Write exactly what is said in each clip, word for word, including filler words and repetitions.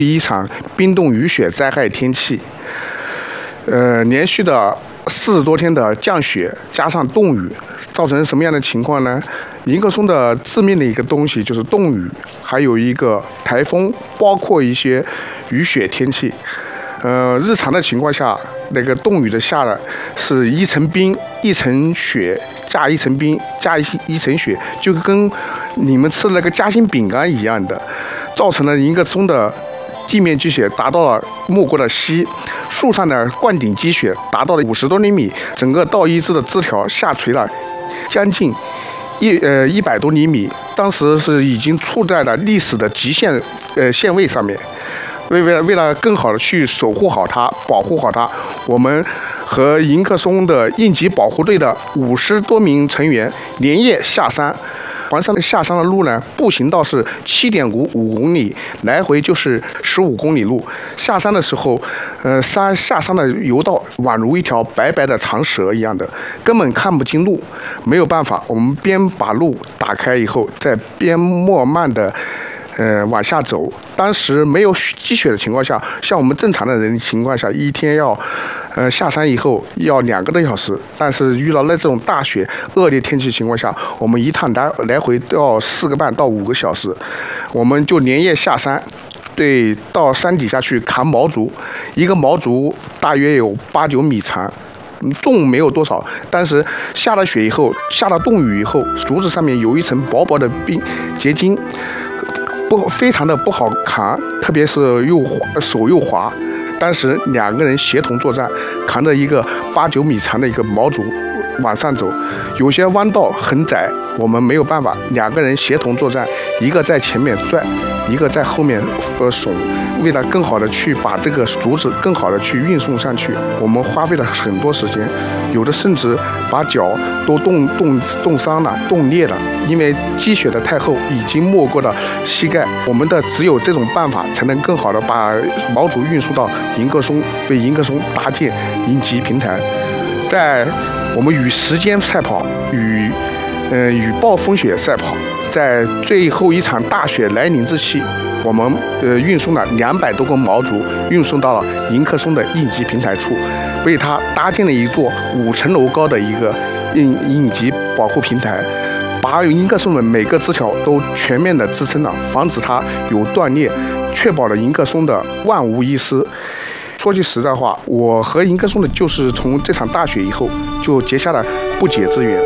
一场冰冻雨雪灾害天气，呃，连续的四十多天的降雪加上冻雨，造成什么样的情况呢？迎客松的致命的一个东西就是冻雨，还有一个台风，包括一些雨雪天气。呃，日常的情况下，那个冻雨的下了是一层冰一层雪加一层冰加一一层雪，就跟你们吃的那个夹心饼干一样的，造成了迎客松的地面积雪达到了没过的膝，树上的灌顶积雪达到了五十多厘米，整个倒一枝的枝条下垂了将近一呃一百多厘米，当时是已经处在了历史的极限呃线位上面。为为了为了更好的去守护好它，保护好它，我们和迎客松的应急保护队的五十多名成员连夜下山。环山的下山的路呢，步行道是七点五五公里，来回就是十五公里路。下山的时候，呃，山下山的油道宛如一条白白的长蛇一样的，根本看不清路。没有办法，我们边把路打开以后，再边慢慢的。呃，往下走。当时没有积雪的情况下，像我们正常的人情况下，一天要，呃，下山以后要两个多小时。但是遇到那这种大雪恶劣天气情况下，我们一趟来来回都要四个半到五个小时。我们就连夜下山，对，到山底下去扛毛竹，一个毛竹大约有八九米长。重没有多少，但是下了雪以后，下了冻雨以后，竹子上面有一层薄薄的冰结晶，不非常的不好扛，特别是又滑手又滑。当时两个人协同作战，扛着一个八九米长的一个毛竹往上走，有些弯道很窄，我们没有办法，两个人协同作战，一个在前面拽，一个在后面呃耸。为了更好的去把这个竹子更好的去运送上去，我们花费了很多时间，有的甚至把脚都冻冻冻伤了、冻裂了，因为积雪的太厚，已经没过了膝盖。我们的只有这种办法，才能更好的把毛竹运输到迎客松，为迎客松搭建应急平台。在我们与时间赛跑，与呃与暴风雪赛跑，在最后一场大雪来临之际。我们呃运送了两百多根毛竹，运送到了迎客松的应急平台处，为它搭建了一座五层楼高的一个应应急保护平台，把迎客松的每个枝条都全面的支撑了，防止它有断裂，确保了迎客松的万无一失。说句实在话，我和迎客松的就是从这场大雪以后就结下了不解之缘。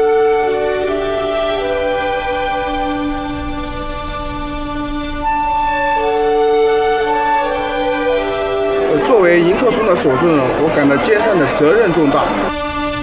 作为迎客松的所有人，我感到肩上的责任重大。